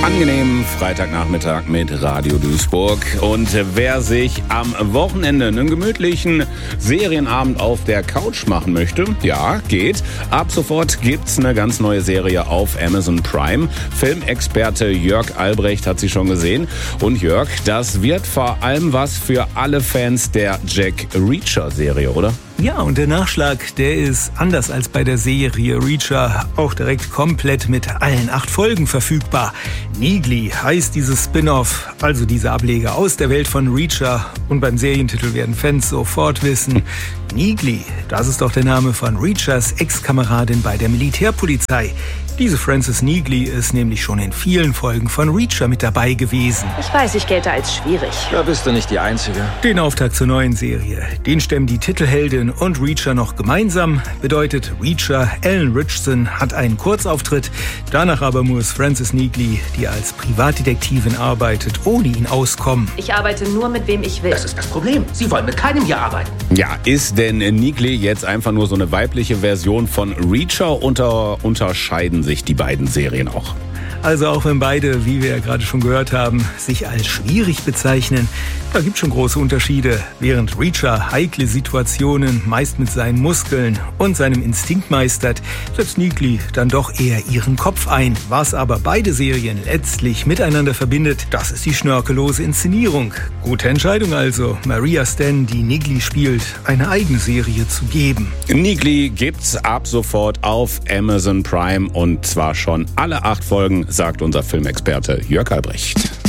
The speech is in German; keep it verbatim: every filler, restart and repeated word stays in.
Angenehmen Freitagnachmittag mit Radio Duisburg. Und wer sich am Wochenende einen gemütlichen Serienabend auf der Couch machen möchte, ja, geht. Ab sofort gibt's eine ganz neue Serie auf Amazon Prime. Filmexperte Jörg Albrecht hat sie schon gesehen. Und Jörg, das wird vor allem was für alle Fans der Jack Reacher-Serie, oder? Ja, und der Nachschlag, der ist anders als bei der Serie Reacher auch direkt komplett mit allen acht Folgen verfügbar. Neagly heißt dieses Spin-off, also dieser Ableger aus der Welt von Reacher. Und beim Serientitel werden Fans sofort wissen, Neagly, das ist doch der Name von Reachers Ex-Kameradin bei der Militärpolizei. Diese Frances Neagly ist nämlich schon in vielen Folgen von Reacher mit dabei gewesen. Ich weiß, ich gelte als schwierig. Da bist du nicht die Einzige. Den Auftakt zur neuen Serie, den stemmen die Titelheldin und Reacher noch gemeinsam. Bedeutet, Reacher, Ellen Richardson, hat einen Kurzauftritt. Danach aber muss Frances Neagly, die als Privatdetektivin arbeitet, ohne ihn auskommen. Ich arbeite nur mit wem ich will. Das ist das Problem. Sie wollen mit keinem hier arbeiten. Ja, ist denn Neagly jetzt einfach nur so eine weibliche Version von Reacher? Unter, unterscheiden sich die beiden Serien auch? Also auch wenn beide, wie wir ja gerade schon gehört haben, sich als schwierig bezeichnen, da gibt es schon große Unterschiede. Während Reacher heikle Situationen meist mit seinen Muskeln und seinem Instinkt meistert, setzt Neagly dann doch eher ihren Kopf ein. Was aber beide Serien letztlich miteinander verbindet, das ist die schnörkellose Inszenierung. Gute Entscheidung also, Maria Sten, die Neagly spielt, eine eigene Serie zu geben. Neagly gibt's ab sofort auf Amazon Prime und zwar schon alle acht Folgen, sagt unser Filmexperte Jörg Albrecht.